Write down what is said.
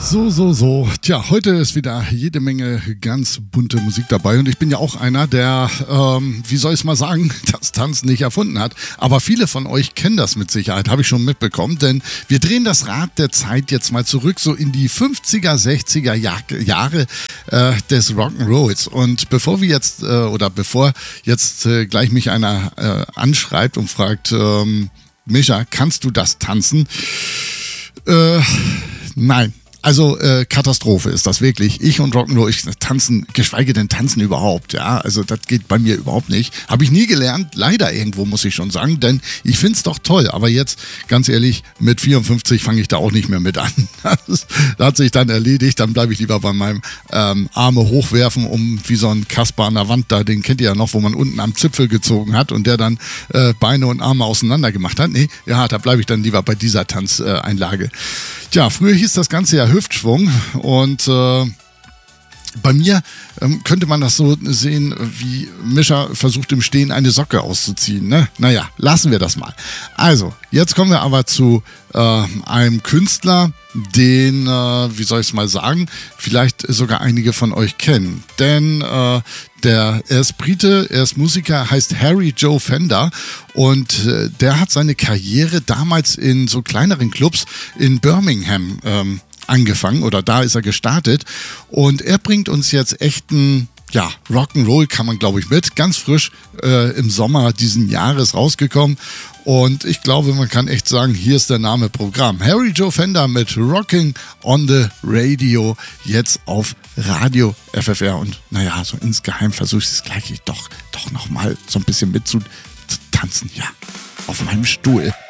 So. Tja, heute ist wieder jede Menge ganz bunte Musik dabei und ich bin ja auch einer, der, wie soll ich es mal sagen, das Tanzen nicht erfunden hat. Aber viele von euch kennen das mit Sicherheit, habe ich schon mitbekommen, denn wir drehen das Rad der Zeit jetzt mal zurück, so in die 50er, 60er Jahre des Rock'n'Rolls. Und bevor jetzt gleich mich einer anschreibt und fragt, Mischa, kannst du das tanzen? Nein. Also Katastrophe ist das wirklich. Ich und Rock'n'Roll, tanzen, geschweige denn tanzen überhaupt. Ja, also das geht bei mir überhaupt nicht. Habe ich nie gelernt, leider irgendwo muss ich schon sagen, denn ich find's doch toll. Aber jetzt, ganz ehrlich, mit 54 fange ich da auch nicht mehr mit an. Das hat sich dann erledigt. Dann bleibe ich lieber bei meinem Arme hochwerfen, um wie so ein Kasper an der Wand da, den kennt ihr ja noch, wo man unten am Zipfel gezogen hat und der dann Beine und Arme auseinander gemacht hat. Nee, ja, da bleibe ich dann lieber bei dieser Tanzeinlage. Tja, früher hieß das Ganze ja Hüftschwung und bei mir könnte man das so sehen, wie Mischa versucht im Stehen eine Socke auszuziehen. Ne? Naja, lassen wir das mal. Also, jetzt kommen wir aber zu einem Künstler, den, wie soll ich es mal sagen, vielleicht sogar einige von euch kennen. Denn er ist Brite, er ist Musiker, heißt Harry Joe Fender und der hat seine Karriere damals in so kleineren Clubs in Birmingham angefangen oder da ist er gestartet und er bringt uns jetzt echten, ja, Rock'n'Roll kann man glaube ich mit, ganz frisch im Sommer diesen Jahres rausgekommen und ich glaube, man kann echt sagen, hier ist der Name Programm. Harry Joe Fender mit Rocking on the Radio, jetzt auf Radio FFR und naja, so insgeheim versuche ich es gleich doch nochmal so ein bisschen mitzutanzen, ja, auf meinem Stuhl.